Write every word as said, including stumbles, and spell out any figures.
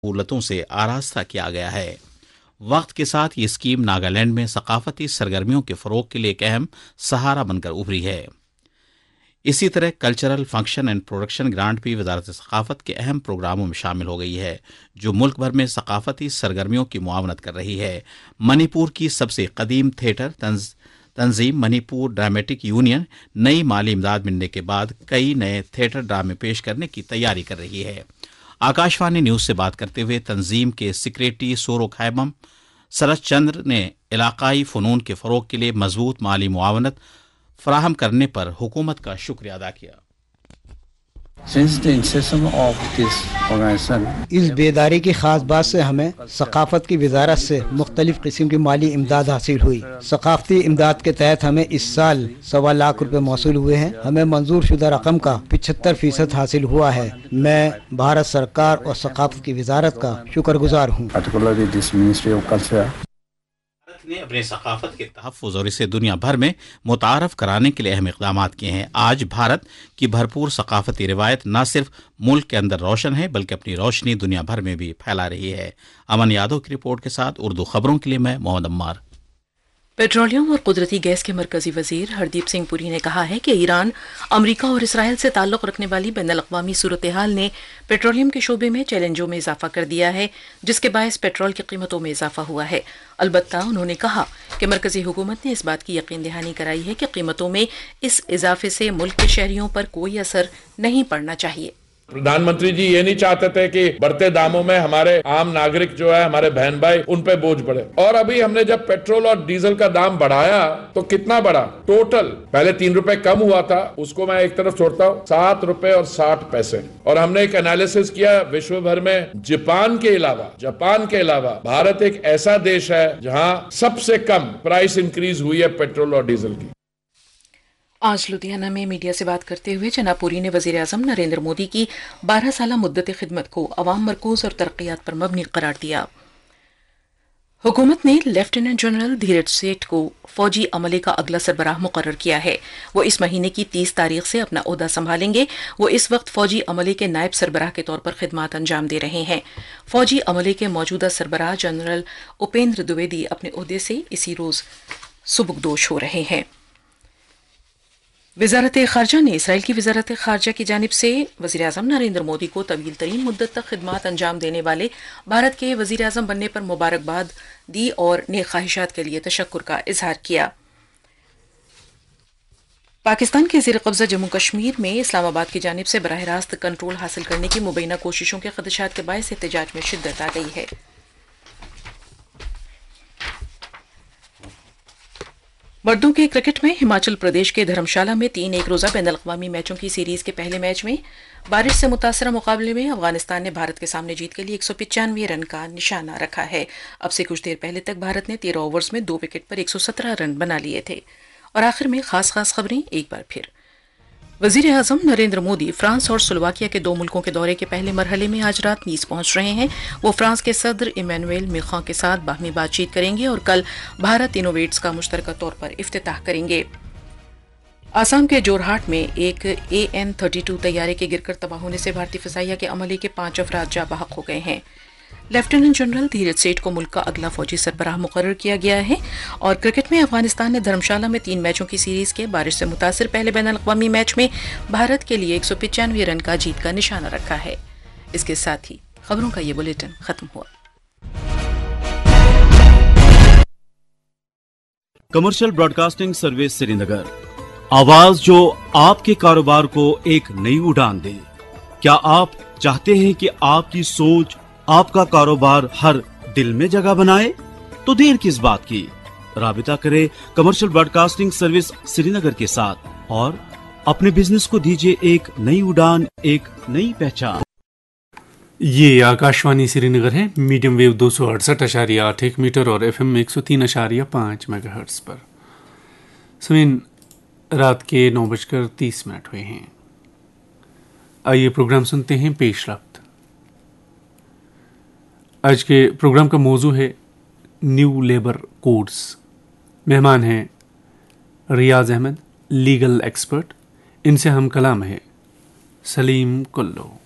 सहूलतों से आरास्ता किया गया है। वक्त के साथ ये स्कीम नागालैंड में सकाफती सरगर्मियों के फरोग के लिए एक अहम सहारा बनकर उभरी है। इसी तरह cultural function and production grant भी वजारत सकाफत के अहम प्रोग्रामों में शामिल हो गई है, जो मुल्क भर में सकाफती सरगर्मियों की मुआवनत कर रही है। मणिपुर की सबसे कदीम थिएटर तंज तंजीम मणिपुर ड्रामेटिक यूनियन नई माली इमदाद मिलने के बाद कई नए थिएटर ड्रामे पेश करने की तैयारी कर रही है। आकाशवाणी न्यूज से बात करते हुए तंजीम के सेक्रेटरी सोरो खैबम सरस चंद्र ने इलाकाई फ़नून के फ़रोग के लिए मजबूत माली मुआवनत फराहम करने पर हुकूमत का शुक्रिया अदा किया। Since the inception of this organization, इस बेदारी की खास बात से हमें सकाफत की वजारत से मुख्तलिफ किस्म की माली इमदाद हासिल हुई। सकाफती इमदाद के तहत हमें इस साल सवा लाख रुपए मौसूल हुए हैं। हमें मंजूर शुदा रकम का पिछहत्तर फीसद हासिल हुआ है। मैं भारत सरकार और सकाफत की वजारत का शुक्रगुजार हूँ। particularly this Ministry of Culture, Bharat ने अपने सकाफत के तहफ़्फ़ुज़ और इसे दुनिया भर में मुतारफ़ कराने के लिए अहम इक़दाम किए हैं। आज भारत की भरपूर सकाफती रिवायत न सिर्फ मुल्क के अंदर रोशन है, बल्कि अपनी रोशनी दुनिया भर में भी फैला रही है। अमन यादव की रिपोर्ट के साथ उर्दू खबरों के लिए मैं मोहम्मद अम्मार। पेट्रोलियम और कुदरती गैस के मरकजी वजीर हरदीप सिंह पुरी ने कहा है कि ईरान, अमरीका और इसराइल से ताल्लुक़ रखने वाली बैनुल अक़वामी सूरत हाल ने पेट्रोलियम के शोबे में चैलेंजों में इजाफा कर दिया है, जिसके बायस पेट्रोल की कीमतों में इजाफा हुआ है। अलबत्ता उन्होंने कहा कि मरकजी हुकूमत ने इस बात की यकीन दहानी कराई है कि कीमतों में इस इजाफे से मुल्क के शहरियों पर कोई असर नहीं पड़ना चाहिए। प्रधानमंत्री जी ये नहीं चाहते थे कि बढ़ते दामों में हमारे आम नागरिक जो है, हमारे बहन भाई, उन पे बोझ बढ़े। और अभी हमने जब पेट्रोल और डीजल का दाम बढ़ाया तो कितना बढ़ा? टोटल पहले तीन रुपए कम हुआ था, उसको मैं एक तरफ छोड़ता हूँ, सात रुपए और साठ पैसे। और हमने एक एनालिसिस किया विश्व भर में, जापान के अलावा जापान के अलावा भारत एक ऐसा देश है जहाँ सबसे कम प्राइस इंक्रीज हुई है पेट्रोल और डीजल की। आज लुधियाना में मीडिया से बात करते हुए जनाब पुरी ने वजीर आज़म नरेंद्र मोदी की बारह साल मुद्दत खिदमत को अवाम मरकूज और तरक्यात पर मबनी करार दिया। हुकूमत ने लेफ्टिनेंट जनरल धीरज सेठ को फौजी अमले का अगला सरबराह मुकर्रर किया है। वो इस महीने की तीस तारीख से अपना ओहदा संभालेंगे। वो इस वक्त फौजी अमले के नायब सरबराह के तौर पर खिदमात अंजाम दे रहे हैं। फौजी अमले के मौजूदा सरबराह जनरल उपेंद्र द्विवेदी अपने ओहदे से इसी रोज सुबुकदोश हो रहे हैं। वजारत खारजा ने इसराइल की वजारत खारजा की जानिब से वज़ीर आज़म नरेंद्र मोदी को तवील तरीन मुद्दत तक खिदमात अंजाम देने वाले भारत के वज़ीर आज़म बनने पर मुबारकबाद दी और नेक ख्वाहिशात के लिए तशक्कुर का इजहार किया। पाकिस्तान के ज़ेर कब्ज़ा जम्मू कश्मीर में इस्लामाबाद की जानिब से बराह रास्त कंट्रोल हासिल करने की मुबैना कोशिशों के खदशात के बायस एहतजाज में शिद्दत आ गई है। मर्दों के क्रिकेट में हिमाचल प्रदेश के धर्मशाला में तीन एक रोजा बैनुल अक़वामी मैचों की सीरीज के पहले मैच में बारिश से मुतासरा मुकाबले में अफगानिस्तान ने भारत के सामने जीत के लिए एक सौ पचानवे रन का निशाना रखा है। अब से कुछ देर पहले तक भारत ने तेरह ओवर्स में दो विकेट पर एक सौ सत्रह रन बना लिए थे। और आखिर में खास खास खबरें एक बार फिर। वजीर आज़म नरेंद्र मोदी फ्रांस और स्लोवाकिया के दो मुल्कों के दौरे के पहले मरहले में आज रात नीस पहुंच रहे हैं। वो फ्रांस के सदर इमैनुएल मैक्रों के साथ बाहमी बातचीत करेंगे और कल भारत इनोवेट्स का मुश्तरका तौर पर इफ्तिताह करेंगे। आसाम के जोरहाट में एक ए एन थर्टी टू तैयारे के गिरकर तबाह होने से भारतीय फिजाइया के अमले के पांच अफराद जा बहक हो गए हैं। लेफ्टिनेंट जनरल धीरज सेठ को मुल्क का अगला फौजी सरबराह मुकर्रर किया गया है। और क्रिकेट में अफगानिस्तान ने धर्मशाला में तीन मैचों की सीरीज के बारिश से मुतासिर पहले बैनुल अक़वामी मैच में भारत के लिए एक सौ पचानवे रन का जीत का निशाना रखा है। इसके साथ ही खबरों का ये बुलेटिन खत्म हुआ। कमर्शियल ब्रॉडकास्टिंग सर्विस श्रीनगर, आवाज जो आपके कारोबार को एक नई उड़ान दे। क्या आप चाहते हैं कि आपकी सोच, आपका कारोबार हर दिल में जगह बनाए? तो देर किस बात की, राबिता करें कमर्शियल ब्रॉडकास्टिंग सर्विस श्रीनगर के साथ और अपने बिजनेस को दीजिए एक नई उड़ान, एक नई पहचान। ये आकाशवाणी श्रीनगर है, मीडियम वेव दो सौ अड़सठ अशारिया आठ एक मीटर और एफ एम एक सौ तीन अशारिया पाँच मेगा हर्ट्स पर। समीन रात के नौ बजकर तीस मिनट हुए हैं। आइए प्रोग्राम सुनते हैं पेश रफ्त। आज के प्रोग्राम का मौजू है न्यू लेबर कोड्स। मेहमान हैं रियाज अहमद, लीगल एक्सपर्ट। इनसे हम कलाम है सलीम कुल्लो।